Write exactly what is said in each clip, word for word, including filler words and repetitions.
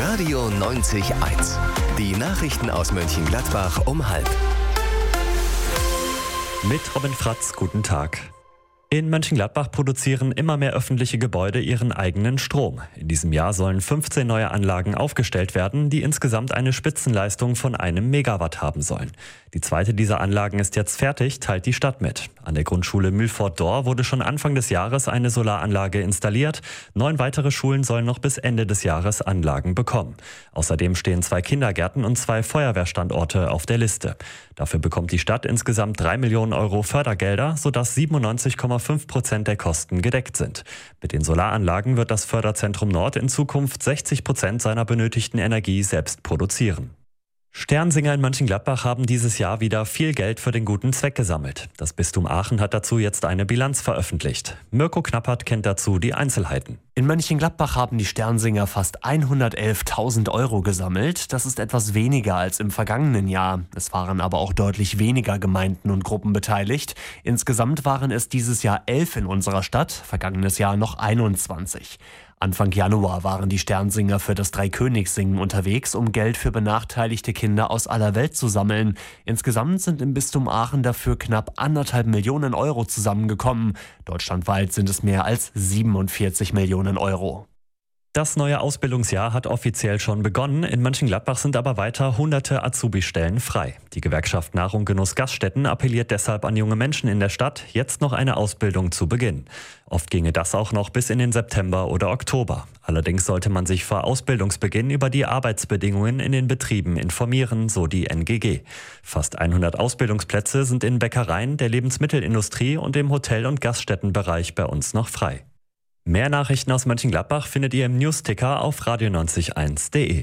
Radio neunzig eins. Die Nachrichten aus Mönchengladbach um halb. Mit Robin Fratz, guten Tag. In Mönchengladbach produzieren immer mehr öffentliche Gebäude ihren eigenen Strom. In diesem Jahr sollen fünfzehn neue Anlagen aufgestellt werden, die insgesamt eine Spitzenleistung von einem Megawatt haben sollen. Die zweite dieser Anlagen ist jetzt fertig, teilt die Stadt mit. An der Grundschule Mühlfort-Dor wurde schon Anfang des Jahres eine Solaranlage installiert. Neun weitere Schulen sollen noch bis Ende des Jahres Anlagen bekommen. Außerdem stehen zwei Kindergärten und zwei Feuerwehrstandorte auf der Liste. Dafür bekommt die Stadt insgesamt drei Millionen Euro Fördergelder, sodass siebenundneunzig Komma fünf Prozent der Kosten gedeckt sind. Mit den Solaranlagen wird das Förderzentrum Nord in Zukunft sechzig Prozent seiner benötigten Energie selbst produzieren. Sternsinger in Mönchengladbach haben dieses Jahr wieder viel Geld für den guten Zweck gesammelt. Das Bistum Aachen hat dazu jetzt eine Bilanz veröffentlicht. Mirko Knappert kennt dazu die Einzelheiten. In Mönchengladbach haben die Sternsinger fast hundertelftausend Euro gesammelt. Das ist etwas weniger als im vergangenen Jahr. Es waren aber auch deutlich weniger Gemeinden und Gruppen beteiligt. Insgesamt waren es dieses Jahr elf in unserer Stadt, vergangenes Jahr noch einundzwanzig. Anfang Januar waren die Sternsinger für das Dreikönigssingen unterwegs, um Geld für benachteiligte Kinder aus aller Welt zu sammeln. Insgesamt sind im Bistum Aachen dafür knapp anderthalb Millionen Euro zusammengekommen. Deutschlandweit sind es mehr als siebenundvierzig Millionen Euro. Das neue Ausbildungsjahr hat offiziell schon begonnen. In Mönchengladbach sind aber weiter hunderte Azubi-Stellen frei. Die Gewerkschaft Nahrung Genuss Gaststätten appelliert deshalb an junge Menschen in der Stadt, jetzt noch eine Ausbildung zu beginnen. Oft ginge das auch noch bis in den September oder Oktober. Allerdings sollte man sich vor Ausbildungsbeginn über die Arbeitsbedingungen in den Betrieben informieren, so die N G G. Fast hundert Ausbildungsplätze sind in Bäckereien, der Lebensmittelindustrie und im Hotel- und Gaststättenbereich bei uns noch frei. Mehr Nachrichten aus Mönchengladbach findet ihr im Newsticker auf radio neunzig eins punkt de.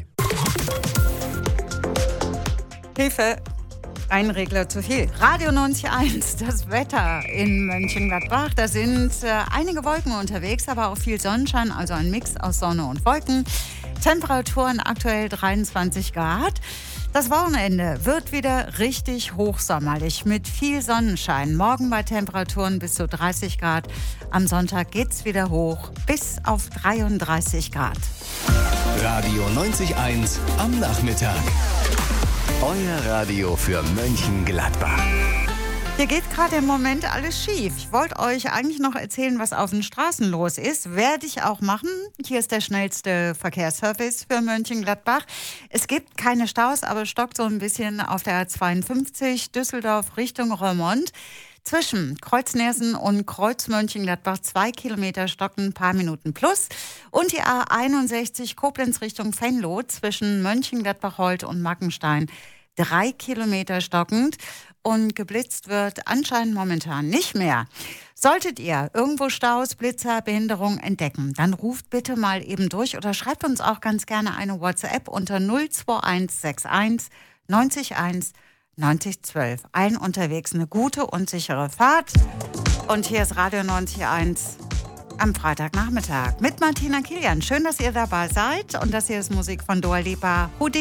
Hilfe! Ein Regler zu viel. Radio neunzig Komma eins, das Wetter in Mönchengladbach. Da sind äh, einige Wolken unterwegs, aber auch viel Sonnenschein, also ein Mix aus Sonne und Wolken. Temperaturen aktuell dreiundzwanzig Grad. Das Wochenende wird wieder richtig hochsommerlich mit viel Sonnenschein. Morgen bei Temperaturen bis zu dreißig Grad. Am Sonntag geht's wieder hoch bis auf dreiunddreißig Grad. Radio neunzig Komma eins am Nachmittag. Euer Radio für Mönchengladbach. Hier geht gerade im Moment alles schief. Ich wollte euch eigentlich noch erzählen, was auf den Straßen los ist. Werde ich auch machen. Hier ist der schnellste Verkehrsservice für Mönchengladbach. Es gibt keine Staus, aber stockt so ein bisschen auf der A zweiundfünfzig Düsseldorf Richtung Roermond. Zwischen Kreuz-Nersen und Kreuz-Mönchengladbach zwei Kilometer stocken, ein paar Minuten plus. Und die A einundsechzig Koblenz Richtung Venlo zwischen Mönchengladbach-Holt und Mackenstein drei Kilometer stockend. Und geblitzt wird anscheinend momentan nicht mehr. Solltet ihr irgendwo Staus, Blitzer, Behinderung entdecken, dann ruft bitte mal eben durch oder schreibt uns auch ganz gerne eine WhatsApp unter null zwei eins sechs eins neunzig eins neunzig zwölf. Allen unterwegs eine gute und sichere Fahrt. Und hier ist Radio neunzig Komma eins am Freitagnachmittag mit Martina Kilian. Schön, dass ihr dabei seid und das hier ist Musik von Dua Lipa.